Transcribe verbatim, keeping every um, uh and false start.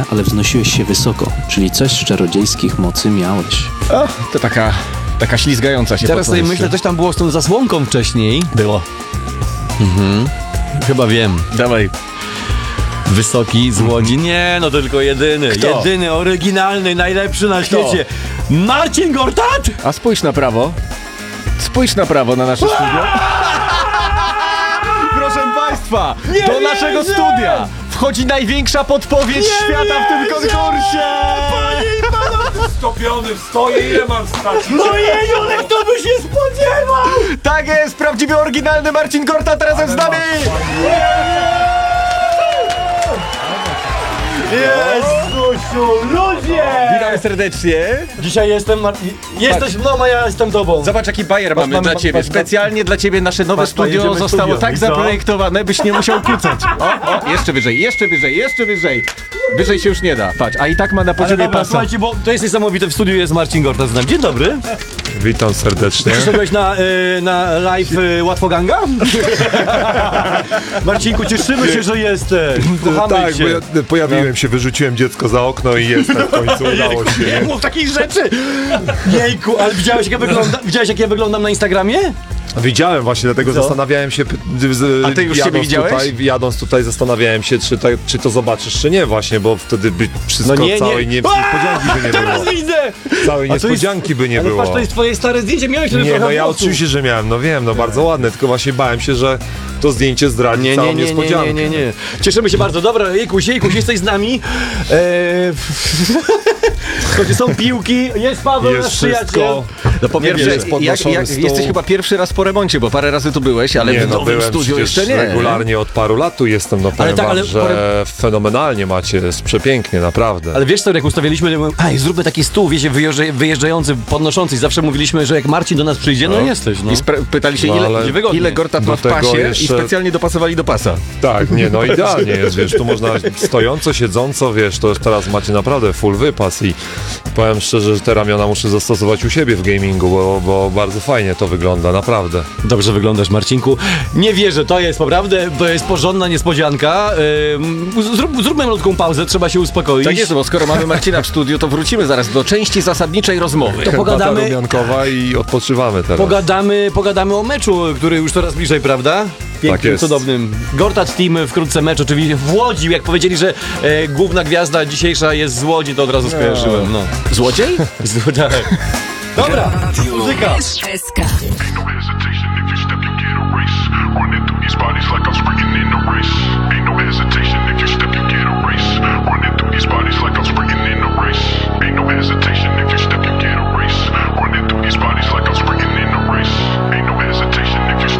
nisko, ale wznosiłeś się wysoko, czyli coś z czarodziejskich mocy miałeś. O, to taka, taka ślizgająca się Teraz sobie podpowiedź. myślę, coś tam było z tą zasłonką wcześniej. Było. Mhm. Chyba wiem. Dawaj. Wysoki z Łodzi. Nie, no to tylko jedyny. Kto? Jedyny, oryginalny, najlepszy na świecie. Marcin Gortat! A spójrz na prawo. Spójrz na prawo na nasze studio. Proszę Państwa, Nie do wierzę! naszego studia wchodzi największa podpowiedź Nie świata w tym wierzę! konkursie. Stopiony stoję, ile mam stracić? No jejunek, to by się spodziewał! Tak jest, prawdziwy, oryginalny Marcin Gortat razem z nami. Jezusiu, ludzie! Witamy serdecznie. Dzisiaj jestem... Mar- Jesteś mną, a ja jestem tobą. Zobacz, jaki bajer Patrz, mamy mamy- dla patrz, ciebie. patrz, Specjalnie dla ciebie nasze nowe Patrz, studio jedziemy zostało studio. tak I co? zaprojektowane, byś nie musiał kucać. O, o, jeszcze wyżej, jeszcze wyżej, jeszcze wyżej. Wyżej się już nie da. Patrz, a i tak ma na Ale poziomie dobra, pasa. słuchajcie, bo to jest niesamowite, w studiu jest Marcin Gortat z nami. Dzień dobry. Witam serdecznie. Przyszedłeś na, y, na live y, Łatwoganga? Marcinku, cieszymy się, że jesteś. Kochamy Tak, cię. bo ja pojawiłem się, wyrzuciłem dziecko za okno i jestem w końcu, udało się. Nie mów takich rzeczy! Jejku, ale widziałeś jak ja wyglądam, widziałeś jak ja wyglądam na Instagramie? Widziałem właśnie, dlatego Co? zastanawiałem się, p- z, A ty już jadąc siebie widziałeś? Tutaj, jadąc tutaj zastanawiałem się, czy, ta, czy to zobaczysz, czy nie właśnie, bo wtedy by wszystko, No nie, nie. całej nie, niespodzianki by nie Teraz było. widzę! Całej A to jest- niespodzianki by nie Ale było. patrz, to jest twoje stare zdjęcie, miałeś wtedy Nie, trochę no ja włosów. oczywiście, że miałem, no wiem, no bardzo ładne, tylko właśnie bałem się, że to zdjęcie zdradzi Nie, całą nie, nie, nie, niespodziankę. nie, nie, nie. Cieszymy się bardzo. Dobra, Jejkuś, Jejkuś, jesteś z nami. Eee... Słuchajcie, są piłki, jest Paweł, Jest nasz przyjaciel. wszystko. No po pierwsze, jest jak, podnoszony jak, stół. jesteś chyba pierwszy raz po remoncie, bo parę razy tu byłeś, ale Nie, w no nowym byłem studiu przecież jeszcze nie. regularnie od paru lat tu jestem, no powiem tak, wam, ale że porę- fenomenalnie macie, jest przepięknie, naprawdę. Ale wiesz co, jak ustawiliśmy, aj, zróbmy taki stół, wiecie, wyjeżdża- wyjeżdżający, podnoszący. Zawsze mówiliśmy, że jak Marcin do nas przyjdzie, no, No. jesteś, no. I spra- pytali się, No, ile, ale wygodnie. ile Gortat Do ma w tego pasie jeszcze- i specjalnie dopasowali do pasa. Tak, nie, no idealnie jest, wiesz, tu można stojąco, siedząco, wiesz, to teraz macie naprawdę full wypas i powiem szczerze, że te ramiona muszę zastosować u siebie w gamingu, bo, bo bardzo fajnie to wygląda, naprawdę. Dobrze wyglądasz, Marcinku. Nie wierzę, to jest naprawdę, to jest porządna niespodzianka. Ym, zrób, zróbmy malutką pauzę, trzeba się uspokoić. Tak jest, bo skoro mamy Marcina w studiu, to wrócimy zaraz do części zasadniczej rozmowy. To Herbata pogadamy, rumiankowa i odpoczywamy teraz. pogadamy, pogadamy o meczu, który już coraz bliżej, prawda? Pięknym, Tak jest. cudownym. Gortat Team, wkrótce mecz oczywiście w Łodzi. Jak powiedzieli, że e, główna gwiazda dzisiejsza jest z Łodzi, to od razu skojarzyłem. No. Złodziej? Z- tak. Dobra, muzyka. S K. Ain't no hesitation if you step, you get a race. Running through these bodies like I'm sprinting in a race.